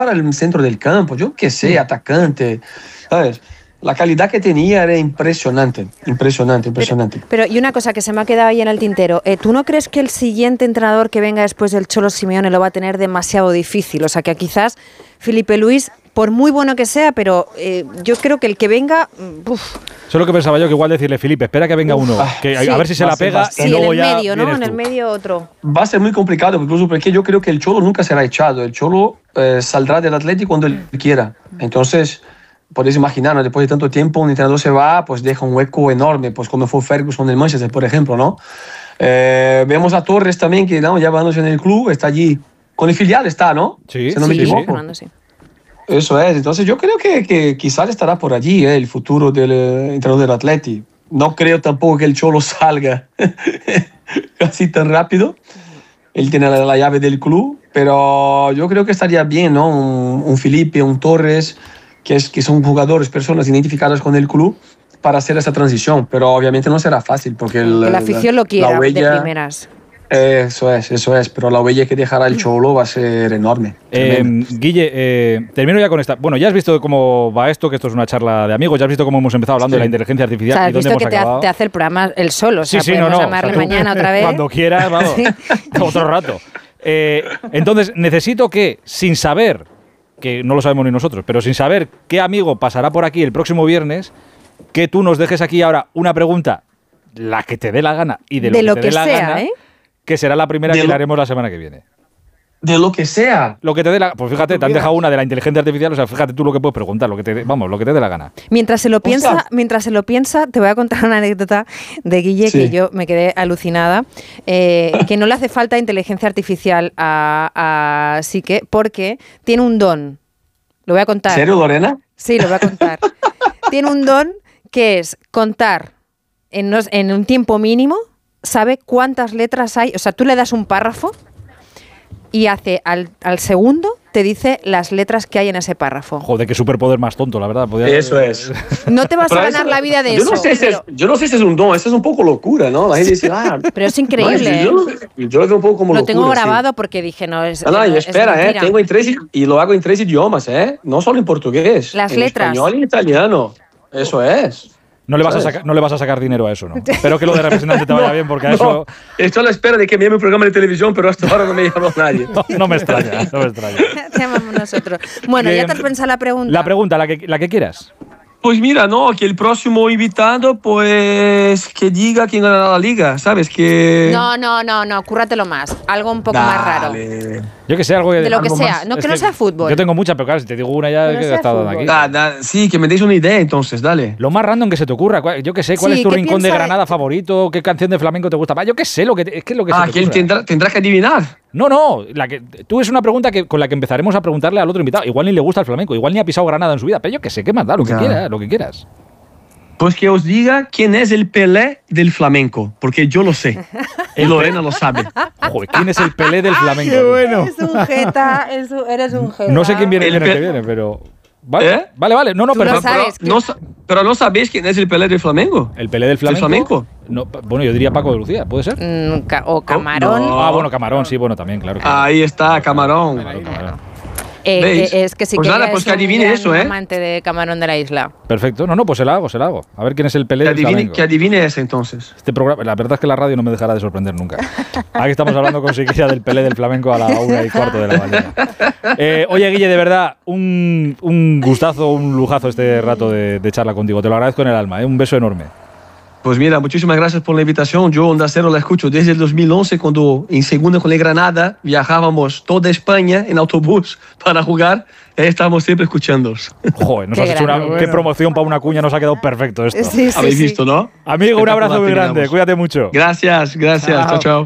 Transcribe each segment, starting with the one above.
al centro del campo, yo qué sé, atacante, ¿sabes? La calidad que tenía era impresionante. Pero y una cosa que se me ha quedado ahí en el tintero, ¿tú no crees que el siguiente entrenador que venga después del Cholo Simeone lo va a tener demasiado difícil? O sea, que quizás Felipe Luis, por muy bueno que sea, pero yo creo que el que venga... Eso es lo que pensaba yo, que igual decirle, Felipe, espera que venga uno, que a ver si se la pega y luego ya... Sí, en el medio, ¿no? En el medio otro. Va a ser muy complicado, incluso porque yo creo que el Cholo nunca será echado. El Cholo saldrá del Atleti cuando él quiera. Entonces... Podéis imaginar, ¿no? Después de tanto tiempo un entrenador se va, pues deja un hueco enorme, pues como fue Ferguson en Manchester, por ejemplo, ¿no? Vemos a Torres también, que ¿no? ya va en el club, está allí, con el filial está, ¿no? Sí, si no me equivoco. Sí. Eso es, entonces yo creo que quizás estará por allí el futuro del entrenador del Atleti. No creo tampoco que el Cholo salga casi tan rápido. Él tiene la llave del club, pero yo creo que estaría bien, ¿no? Un Felipe, un Torres... que son jugadores, personas identificadas con el club para hacer esa transición, pero obviamente no será fácil porque la afición lo quiera huella, de primeras. Eso es, pero la huella que dejará el Cholo va a ser enorme. Guille, termino ya con esta. Bueno, ya has visto cómo va esto, que esto es una charla de amigos, ya has visto cómo hemos empezado hablando de la inteligencia artificial. O sea, has y dónde visto hemos que acabado. te hace el programa él solo, o sea, podemos llamarle mañana otra vez. Cuando quieras, vamos, otro rato. Entonces, necesito que, sin saber, que no lo sabemos ni nosotros, pero sin saber qué amigo pasará por aquí el próximo viernes, que tú nos dejes aquí ahora una pregunta, la que te dé la gana y de lo que te dé la gana, que será la primera que le haremos la semana que viene. De lo que sea. Lo que te dé la... Pues fíjate, te han dejado una de la inteligencia artificial, o sea, fíjate tú lo que puedes preguntar, lo que te dé la gana. Mientras se lo piensa, te voy a contar una anécdota de Guille que yo me quedé alucinada, que no le hace falta inteligencia artificial a Sique porque tiene un don. Lo voy a contar. ¿En serio, Lorena? Sí, lo voy a contar. Tiene un don que es contar en un tiempo mínimo, sabe cuántas letras hay, o sea, tú le das un párrafo y hace al segundo te dice las letras que hay en ese párrafo. Joder, qué superpoder más tonto, la verdad. Eso es. No te vas a ganar la vida de eso. Yo no sé si es un don, eso es un poco locura, ¿no? La gente dice, pero es increíble. Yo lo veo un poco como locura. Lo tengo grabado porque dije, no, es y espera, tengo y lo hago en 3 idiomas, no solo en portugués. Las en letras. Español y en italiano. Eso es. No le vas a sacar dinero a eso, ¿no? Espero que lo de representante te vaya bien, porque a eso... Estoy a la espera de que me llame un programa de televisión, pero hasta ahora no me llamó nadie. No me extraña. Te llamamos nosotros. Bueno, ya te has pensado la pregunta. La pregunta, la que quieras. Pues mira, que el próximo invitado, pues, que diga quién ganará la liga, ¿sabes? No, cúrratelo más. Algo un poco más raro. Yo que sé, algo de lo que sea, más, que no sea fútbol. Yo tengo muchas, pero claro, si te digo una ya que he estado aquí. Sí, que me deis una idea entonces, dale. Lo más random que se te ocurra. Yo que sé, ¿cuál es tu rincón de Granada favorito? ¿Qué canción de flamenco te gusta? Yo que sé, es que lo que se te ocurra. Tendrá que adivinar. No, tú es una pregunta con la que empezaremos a preguntarle al otro invitado. Igual ni le gusta el flamenco, igual ni ha pisado Granada en su vida, pero yo que sé, ¿qué más da? Lo que quieras. Pues que os diga quién es el Pelé del flamenco, porque yo lo sé. Y Lorena lo sabe. Joder, ¿quién es el Pelé del flamenco? ¡Qué bueno! Eres un jeta. No sé quién viene el que viene, pero... Vale, vale. No, pero no sabéis quién es el Pelé del flamenco. ¿El Pelé del flamenco? No, bueno, yo diría Paco de Lucía, ¿puede ser? O Camarón. Bueno, Camarón, sí, bueno, también, claro. Ahí está, Camarón. Es que sí pues que nada, pues que adivine eso, amante de Camarón de la isla. Perfecto. No, pues se la hago. A ver quién es el Pelé del flamenco. Que adivine ese entonces. Este programa, la verdad es que la radio no me dejará de sorprender nunca. Aquí estamos hablando con Siqueira del Pelé del flamenco a la 1:15 de la mañana. Oye, Guille, de verdad, un gustazo, un lujazo este rato de charla contigo. Te lo agradezco en el alma, un beso enorme. Pues mira, muchísimas gracias por la invitación. Yo Onda Cero la escucho desde el 2011, cuando en segunda con el Granada viajábamos toda España en autobús para jugar. Estábamos siempre escuchándoos. Joder, nos has hecho qué promoción para una cuña, nos ha quedado perfecto esto. Sí, habéis visto, ¿no? Amigo, un abrazo muy grande, cuídate mucho. Gracias. Chao.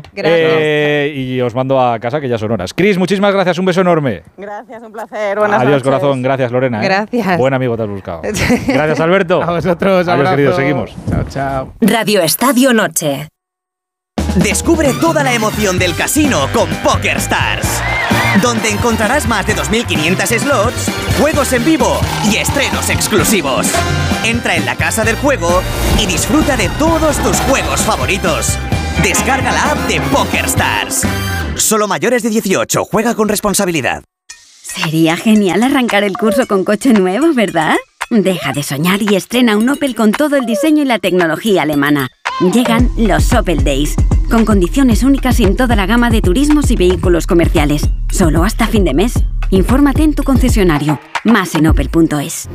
Y os mando a casa, que ya son horas. Cris, muchísimas gracias, un beso enorme. Gracias, un placer. Buenas Adiós, noches. corazón. Gracias, Lorena. Gracias. Buen amigo te has buscado. Gracias, Alberto. A vosotros, adiós, queridos, seguimos. Chao. Radio Estadio Noche. Descubre toda la emoción del casino con PokerStars, donde encontrarás más de 2.500 slots, juegos en vivo y estrenos exclusivos. Entra en la casa del juego y disfruta de todos tus juegos favoritos. Descarga la app de PokerStars. Solo mayores de 18, juega con responsabilidad. Sería genial arrancar el curso con coche nuevo, ¿verdad? Deja de soñar y estrena un Opel con todo el diseño y la tecnología alemana. Llegan los Opel Days, con condiciones únicas en toda la gama de turismos y vehículos comerciales. Solo hasta fin de mes. Infórmate en tu concesionario. Más en opel.es.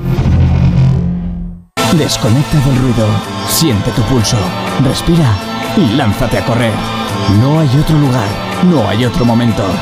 Desconecta del ruido, siente tu pulso, respira y lánzate a correr. No hay otro lugar, no hay otro momento.